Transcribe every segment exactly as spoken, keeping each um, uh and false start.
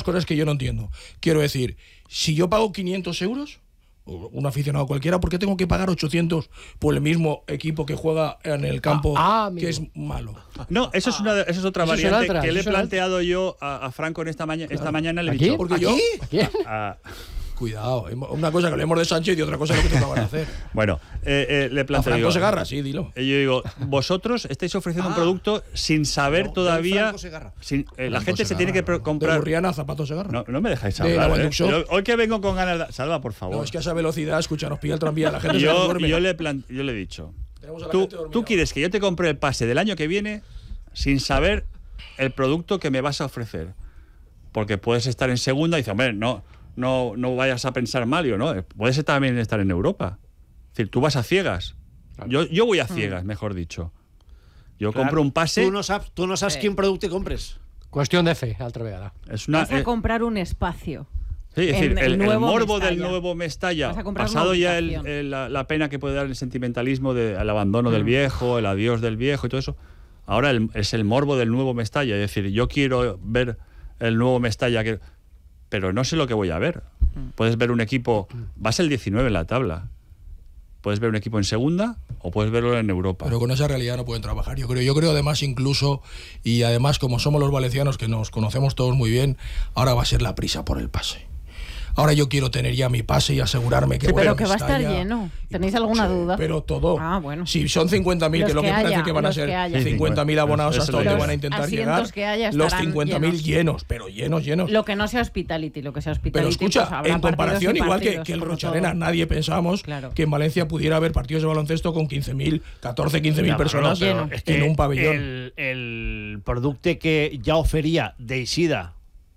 cosas que yo no entiendo. Quiero decir, si yo pago quinientos euros, un aficionado cualquiera, ¿por qué tengo que pagar ochocientos por el mismo equipo que juega en el campo ah, ah, que es malo? No, eso es, una, eso es otra eso variante es otra, que le he es planteado yo a, a Franco en esta, maña, claro. esta mañana. Le he ¿Aquí? dicho, Porque ¿Aquí? yo, ¿A quién? a, cuidado, una cosa que hablemos de Sánchez y otra cosa es lo que te acaban de hacer. Bueno, eh, eh, le A planteo. Franco digo, Segarra, sí, dilo. Yo digo, vosotros estáis ofreciendo Ah, un producto sin saber no, todavía. Franco Segarra. Sin, eh, la Franco gente se Segarra, tiene que pro- De comprar. Burriana a Zapato Segarra. No, no me dejáis De la hablar. One ¿eh? Duck Shop. Pero hoy que vengo con ganas de. Salva, por favor. No, es que a esa velocidad, escucha, nos pilla el tranvía, la gente se yo, duerme. yo, le plan- yo le he dicho. Tenemos a la Tú, gente dormida. tú quieres que yo te compre el pase del año que viene sin saber el producto que me vas a ofrecer. Porque puedes estar en segunda y dices, hombre, no, no, no vayas a pensar mal, yo, ¿no? Puedes también estar en Europa. Es decir, tú vas a ciegas. Yo, yo voy a ciegas, mejor dicho. Yo Clar, compro un pase. Tu no saps, tu no saps Eh. quin producte compres. Qüestió de fe, altra vegada. Es una, Vas a eh, comprar un espacio. sí, es decir, en el el, el nuevo morbo del Mestalla. nuevo Mestalla, Vas a comprar pasado una ya el, ubicación. el- la, la pena que puede dar el sentimentalismo del abandono del Mm. viejo, el adiós del viejo y todo eso, ahora el- es el morbo del nuevo Mestalla. Es decir, yo quiero ver el nuevo Mestalla, que, pero no sé lo que voy a ver. Puedes ver un equipo, vas el diecinueve en la tabla. Puedes ver un equipo en segunda o puedes verlo en Europa. Pero con esa realidad no pueden trabajar. Yo creo, yo creo además incluso, y además como somos los valencianos que nos conocemos todos muy bien, ahora va a ser la prisa por el pase. Ahora yo quiero tener ya mi pase y asegurarme que Sí, voy pero a que va a estar Mestalla. lleno. ¿Tenéis alguna Sí, duda? Pero todo. Ah, bueno. Si son cincuenta mil, Los que es lo que, que parece haya, que van a los ser que haya. cincuenta mil abonados Eso hasta es donde lo van a que- intentar asientos llegar. que haya Los estarán cincuenta mil llenos. llenos, pero llenos, llenos. Lo que no sea hospitality, lo que sea hospitality. Pero escucha, pues habrá en comparación, partidos y igual que, partidos, que el como Rocharena, todo. nadie pensábamos Claro. que en Valencia pudiera haber partidos de baloncesto con quince mil, catorce, quince mil Ja, personas però- però Lleno. és que en un pabellón. El, el producte que ja oferia d'eixida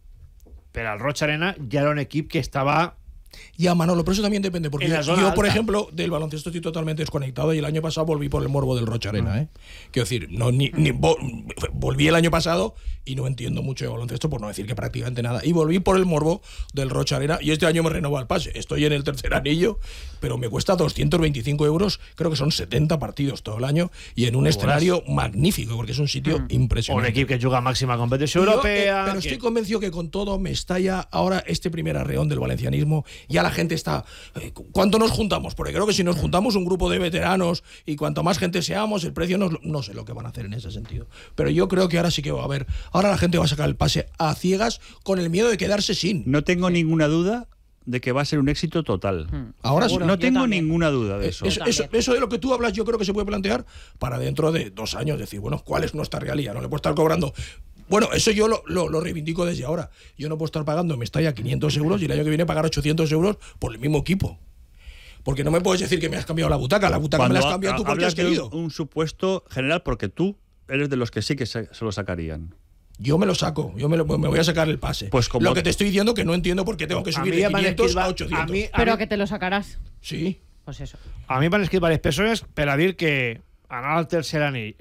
per al Roig Arena ja era un equip que estava... Ya, Manolo, pero eso también depende, porque En la yo, zona yo, por alta. ejemplo, del baloncesto estoy totalmente desconectado y el año pasado volví por el morbo del Roig Arena, ¿eh? Quiero decir, no, ni, ni vo- volví el año pasado y no entiendo mucho de baloncesto, por no decir que prácticamente nada, y volví por el morbo del Roig Arena y este año me renova el pase. Estoy en el tercer anillo, pero me cuesta doscientos veinticinco euros, creo que son setenta partidos todo el año y en un Horas. escenario magnífico, porque es un sitio Un impresionante. equip que juga a màxima competició Y yo, europea... eh, pero que- estoy convencido que con todo Mestalla, ahora este primer arreón del valencianismo, ya la gente está... eh, ¿Cuánto nos juntamos? Porque creo que si nos juntamos un grupo de veteranos y cuanto más gente seamos, el precio no, no sé lo que van a hacer en ese sentido. Pero yo creo que ahora sí que va a haber... Ahora la gente va a sacar el pase a ciegas con el miedo de quedarse sin. No tengo ninguna duda de que va a ser un éxito total. Ahora sí. Seguro. No Yo tengo también. ninguna duda de eso. Eso, Yo eso, también. eso de lo que tú hablas yo creo que se puede plantear para dentro de dos años. Decir, bueno, ¿cuál es nuestra realidad? No le puedo estar cobrando... Bueno, eso yo lo, lo, lo reivindico desde ahora. Yo no puedo estar pagando en Mestalla quinientos euros y el año que viene pagar ochocientos euros por el mismo equipo. Porque no me puedes decir que me has cambiado la butaca. La butaca me la has ha- cambiado tú porque hablas has de querido. un, un supuesto general, porque tú eres de los que sí que se, se lo sacarían. Yo me lo saco, yo me, lo, me voy a sacar el pase. Pues como- Lo que te estoy diciendo que no entiendo por qué tengo que A subir mi de ja m'han quinientos escrit- a ochocientos. a mi- a Pero mi- que te lo sacarás. Sí. Pues eso. A mi m'han escrit diverses persones per a dir que anar al tercer anell,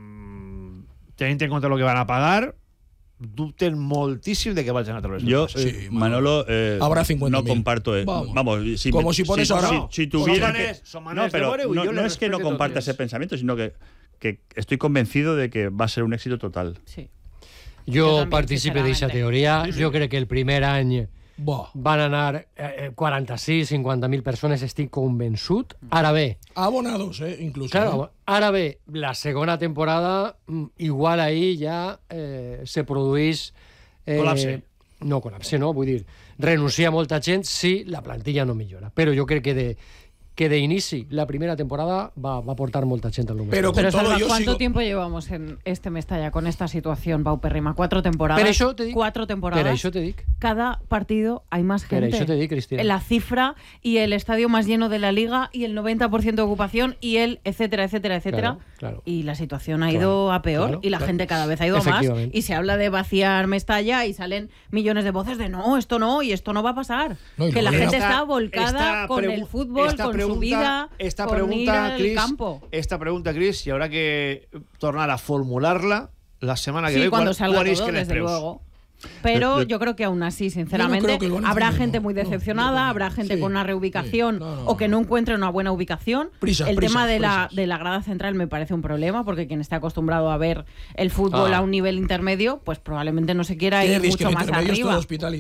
mmm, tenint en compte el que van a pagar, dubten moltíssim de que vagin a treure Yo, el pase. eh, Manolo, eh, Habrá cincuenta no mil. comparto. eh, Vamos. vamos, si, Como si pones ahora- Si, No, si son tuviera maneres- que- son no, maneres de pero veure-ho, no, jo no les es que no respeto comparta totes. ese pensamiento, sino que, que estoy convencido de que va a ser un éxito total. Sí. Jo Jo també, participe d'aquesta sinceramente. teoria. Jo crec que el primer any Buah. van anar eh, quaranta-sis, cinquanta mil persones, estic convençut. Ara bé, Abonados, eh, incluso. claro, ¿eh? ara bé, la segona temporada, mm, igual ahí ja eh, se produeix... Eh, Col·lapse. No, col·lapse no, vull dir, renuncia molta gent si la plantilla no millora. Però jo crec que de que de inici la primera temporada va, va portar molta gent al número. Pero con Pero todo Salva, yo ¿cuánto sigo... tiempo llevamos en este Mestalla con esta situación paupérrima? Cuatro temporadas. Per això te dic. Cuatro temporadas. Per això te dic. Cada partido hay más Per gente. això te dic, Cristina. La cifra y el estadio más lleno de la liga y el noventa por ciento de ocupación y el etcétera, etcétera, etcétera. Claro, claro. Y la situación ha Claro, ido a peor claro, y la claro. gente cada vez ha ido a más. Efectivamente. Y se habla de vaciar Mestalla y salen millones de voces de no, esto no y esto no va a pasar. No, y que la luego gente Esta- está volcada esta con pregu- el fútbol, esta con pregunta- su vida, esta con ir pregunta, al Cris, campo. Esta pregunta, Cris, y habrá que tornar a formularla la semana que Sí, viene. cuando Quan- salga quan todo, isquen els desde preus. luego. Pero Yo- yo, yo- creo que aún así, sinceramente, creo que el Valencia habrá no, gente muy no, decepcionada, yo también. habrá gente Sí, con una sí. reubicación No, no, o que no. no encuentre una buena ubicación. Prisas, el prisas, tema de la, prisas. de la grada central me parece un problema, porque quien está acostumbrado a ver el fútbol Ah. a un nivel intermedio, pues probablemente no se quiera ¿Quién ir dice que mucho el más intermedio es todo arriba. hospital y